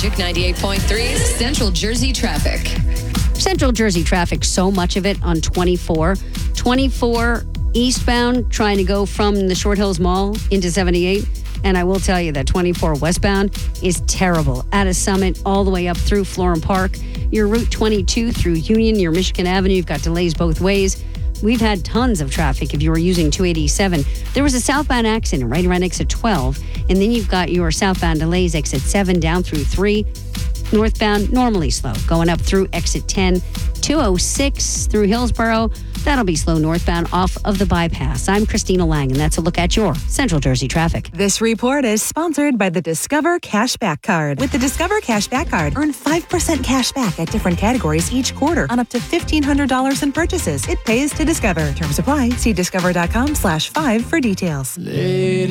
Magic 98.3 Central Jersey traffic. Central Jersey traffic, so much of it on 24. 24 eastbound, trying to go from the Short Hills Mall into 78. And I will tell you that 24 westbound is terrible. Out of Summit all the way up through Florham Park. Your Route 22 through Union, your Michigan Avenue, you've got delays both ways. We've had tons of traffic if you were using 287. There was a southbound accident right around exit 12. And then you've got your southbound delays, exit 7 down through 3. Northbound, normally slow, going up through exit 10. 206 through Hillsborough. That'll be slow northbound off of the bypass. I'm Christina Lang, and that's a look at your Central Jersey traffic. This report is sponsored by the Discover Cashback Card. With the Discover Cashback Card, earn 5% cash back at different categories each quarter on up to $1,500 in purchases. It pays to Discover. Terms apply. See discover.com/5 for details.